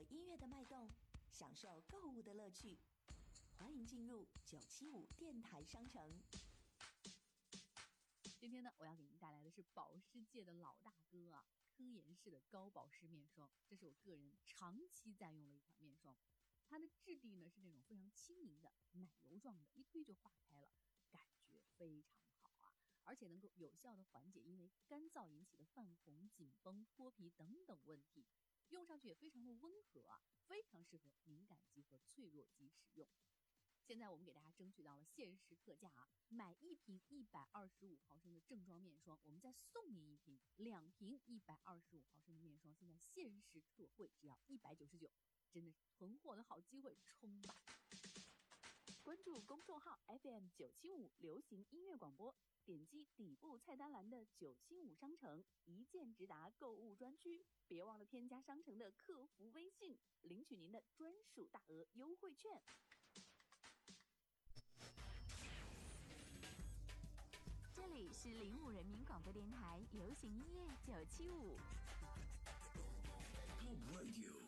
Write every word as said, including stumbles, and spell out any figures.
音乐的脉动，享受购物的乐趣。欢迎进入九七五电台商城。 今天呢，我要给您带来的是保湿界的老大哥啊，科颜氏的高保湿面霜。这是我个人长期在用的一款面霜，它的质地呢是那种非常轻盈的奶油状的，一推就化开了，感觉非常好啊，而且能够有效的缓解因为干燥引起的泛红、紧绷、脱皮等等问题，用上去也非常的温和啊，非常适合敏感肌和脆弱肌使用。现在我们给大家争取到了限时特价啊，买一瓶一百二十五毫升的正装面霜，我们再送您一瓶两瓶一百二十五毫升的面霜，现在限时特惠只要一百九十九，真的是囤货的好机会，冲吧！关注公众号 F M 九七五流行音乐广播，点击底部菜单栏的九七五商城，一键直达购物专区，别忘了添加商城的客服微信，领取您的专属大额优惠券。 这里是零五人民广播电台流行音乐九七五。 Top Radio